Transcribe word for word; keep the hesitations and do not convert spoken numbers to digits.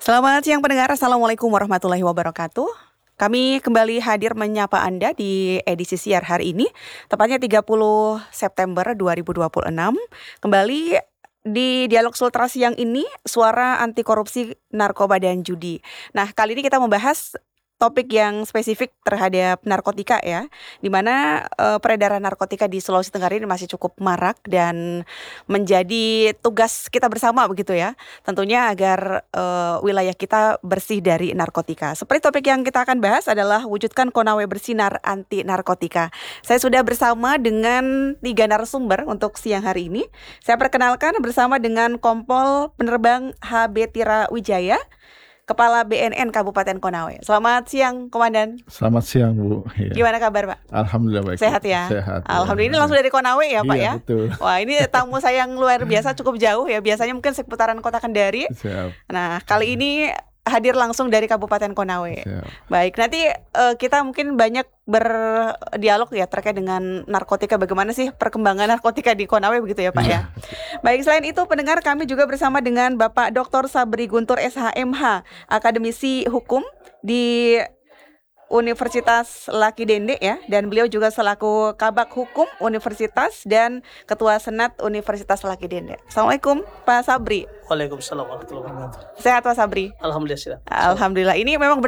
Selamat siang pendengar, Assalamualaikum warahmatullahi wabarakatuh. Kami kembali hadir menyapa Anda di edisi siar hari ini, tepatnya tiga puluh September dua ribu dua puluh enam. Kembali di Dialog Sultra siang ini, suara anti korupsi narkoba dan judi. Nah, kali ini kita membahas topik yang spesifik terhadap narkotika ya, di mana eh, peredaran narkotika di Sulawesi Tenggara ini masih cukup marak dan menjadi tugas kita bersama begitu ya. Tentunya agar eh, wilayah kita bersih dari narkotika. Seperti topik yang kita akan bahas adalah wujudkan Konawe bersinar anti narkotika. Saya sudah bersama dengan tiga narasumber untuk siang hari ini. Saya perkenalkan bersama dengan Kompol Penerbang H B Tira Wijaya, Kepala B N N Kabupaten Konawe. Selamat siang, Komandan. Selamat siang, Bu. Ya. Gimana kabar, Pak? Alhamdulillah baik. Sehat ya? Sehat. Alhamdulillah. Ini langsung dari Konawe ya, Pak iya, ya? Betul. Wah, ini tamu saya yang luar biasa, cukup jauh ya. Biasanya mungkin seputaran Kota Kendari. Siap. Nah, kali ini hadir langsung dari Kabupaten Konawe. Siap. Baik, nanti uh, kita mungkin banyak berdialog ya terkait dengan narkotika. Bagaimana sih perkembangan narkotika di Konawe begitu ya, Pak ya? Baik, selain itu pendengar, kami juga bersama dengan Bapak Doktor Sabri Guntur S H M H, akademisi hukum di Universitas Laki Dende ya, dan beliau juga selaku Kabak Hukum Universitas dan Ketua Senat Universitas Laki Dende. Assalamualaikum Pak Sabri. Waalaikumsalam warahmatullahi wabarakatuh. Sehat Pak Sabri? Alhamdulillah. Alhamdulillah. Ini memang